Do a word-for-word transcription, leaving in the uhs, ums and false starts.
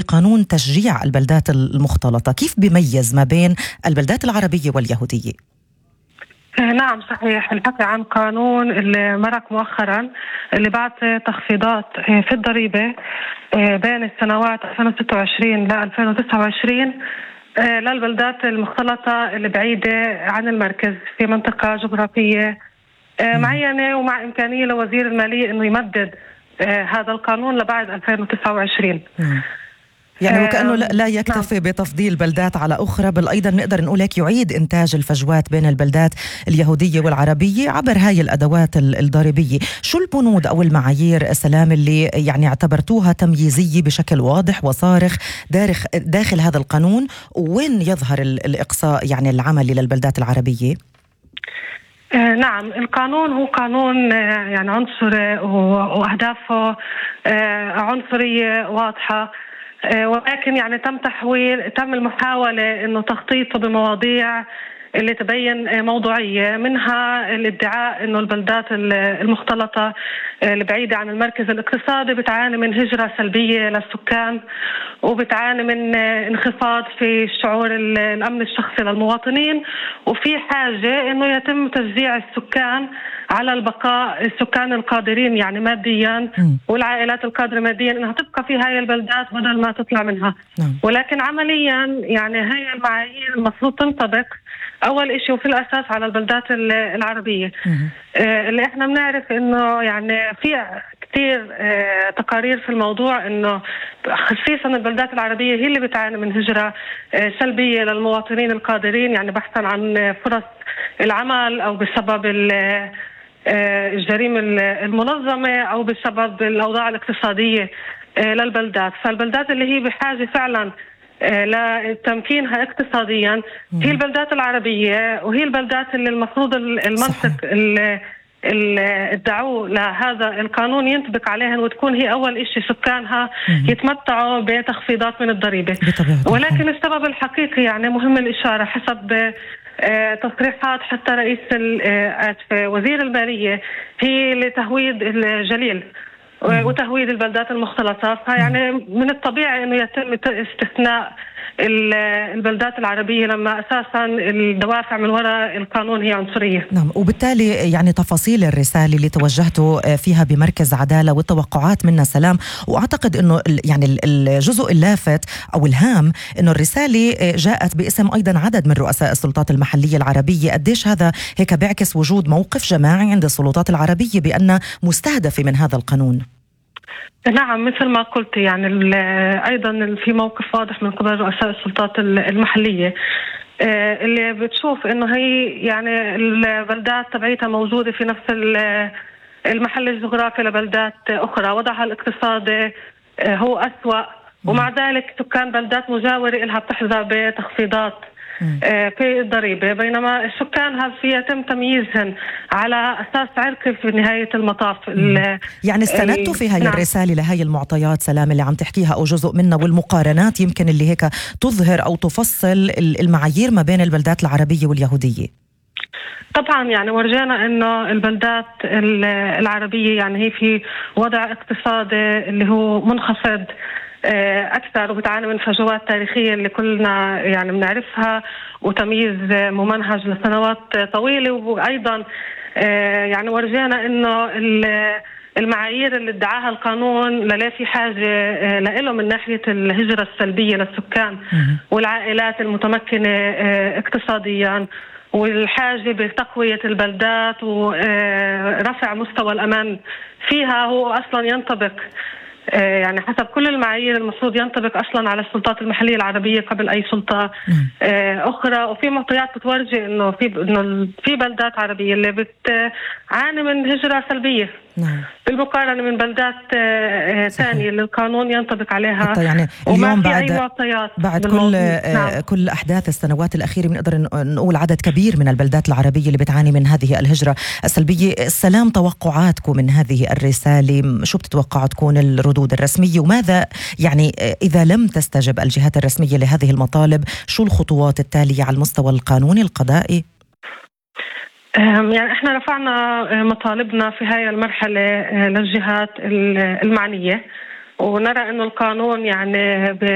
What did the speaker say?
بقانون تشجيع البلدات المختلطة، كيف بيميز ما بين البلدات العربية واليهودية؟ نعم صحيح، الحكي عن قانون اللي مرق مؤخرا اللي بعد تخفيضات في الضريبة بين السنوات ألفين وستة وعشرين ل ألفين وتسعة وعشرين للبلدات المختلطة اللي بعيدة عن المركز في منطقة جغرافية معينة، ومع إمكانية لوزير المالية أنه يمدد هذا القانون لبعد ألفين وتسعة وعشرين. يعني وكأنه لا يكتفي بتفضيل بلدات على أخرى، بل أيضا نقدر نقول لك يعيد إنتاج الفجوات بين البلدات اليهودية والعربية عبر هاي الأدوات الضريبية. شو البنود أو المعايير سلام اللي يعني اعتبرتوها تمييزية بشكل واضح وصارخ داخل هذا القانون، وين يظهر الإقصاء يعني العملي للبلدات العربية؟ آه نعم، القانون هو قانون آه يعني عنصري وأهدافه آه عنصرية واضحة، آه ولكن يعني تم تحويل تم المحاولة إنه تخطيطه بمواضيع اللي تبين موضوعية، منها الادعاء إنه البلدات المختلطة البعيدة عن المركز الاقتصادي بتعاني من هجرة سلبية للسكان، وبتعاني من انخفاض في شعور الأمن الشخصي للمواطنين، وفي حاجة إنه يتم تشجيع السكان على البقاء، السكان القادرين يعني ماديا والعائلات القادرة ماديا إنها تبقى في هاي البلدات بدل ما تطلع منها. ولكن عمليا يعني هاي المعايير المفروض تنطبق أول إشي وفي الأساس على البلدات العربية. آه اللي إحنا بنعرف إنه يعني في كتير آه تقارير في الموضوع إنه خصيصا البلدات العربية هي اللي بتعاني من هجرة آه سلبية للمواطنين القادرين، يعني بحثا عن فرص العمل أو بسبب الجريمة المنظمة أو بسبب الأوضاع الاقتصادية آه للبلدات. فالبلدات اللي هي بحاجة فعلا لتمكينها اقتصاديا هي البلدات العربية، وهي البلدات اللي المفروض المنطق اللي ادعوه لهذا القانون ينطبق عليها، وتكون هي أول إشي سكانها يتمتعوا بتخفيضات من الضريبة. ولكن السبب الحقيقي يعني مهم الإشارة حسب تصريحات حتى رئيس وزير المالية هي لتهويد الجليل وتهويد البلدات المختلطة، فيعني من الطبيعي أنه يتم استثناء البلدات العربية لما أساسا الدوافع من وراء القانون هي عنصرية. نعم، وبالتالي يعني تفاصيل الرسالة اللي توجهتوا فيها بمركز عدالة والتوقعات منا سلام، وأعتقد أنه يعني الجزء اللافت أو الهام أنه الرسالة جاءت باسم أيضا عدد من رؤساء السلطات المحلية العربية. قديش هذا هيك بيعكس وجود موقف جماعي عند السلطات العربية بأن مستهدفة من هذا القانون؟ نعم، مثل ما قلت يعني أيضا في موقف واضح من قبل رؤساء السلطات المحلية اللي بتشوف إنه هي يعني البلدات تبعيتها موجودة في نفس المحل الجغرافي لبلدات أخرى، وضعها الاقتصادي هو أسوأ، ومع ذلك سكان بلدات مجاورة إلها بتحظى بتخفيضات في الضريبة، بينما السكان فيها يتم تمييزهم على أساس عرقي في نهاية المطاف. يعني استندتوا في هاي الرسالة لهاي المعطيات سلام اللي عم تحكيها أو جزء منها، والمقارنات يمكن اللي هيك تظهر أو تفصل المعايير ما بين البلدات العربية واليهودية؟ طبعا يعني ورجانا انه البلدات العربية يعني هي في وضع اقتصادي اللي هو منخفض أكثر، وبتعاني من فجوات تاريخية اللي كلنا يعني بنعرفها، وتمييز ممنهج لسنوات طويلة، وأيضا يعني ورجانا إنه المعايير اللي ادعاها القانون لا في حاجة له من ناحية الهجرة السلبية للسكان والعائلات المتمكنة اقتصاديا، والحاجة بتقوية البلدات ورفع مستوى الأمان فيها، هو أصلا ينطبق يعني حسب كل المعايير المفروض ينطبق أصلا على السلطات المحلية العربية قبل أي سلطة أخرى. وفي معطيات بتورجي إنه في إنه في بلدات عربية اللي بتعاني من هجرة سلبية بالمقارنة من بلدات ثانية اللي القانون ينطبق عليها. يعني اليوم بعد بعد كل نعم. كل أحداث السنوات الأخيرة بنقدر نقول عدد كبير من البلدات العربية اللي بتعاني من هذه الهجرة السلبية. السلام، توقعاتكم من هذه الرسالة، شو بتتوقعوا تكون الردود الرسمية، وماذا يعني إذا لم تستجب الجهات الرسمية لهذه المطالب شو الخطوات التالية على المستوى القانوني القضائي؟ يعني احنا رفعنا مطالبنا في هاي المرحلة للجهات المعنية، ونرى انه القانون يعني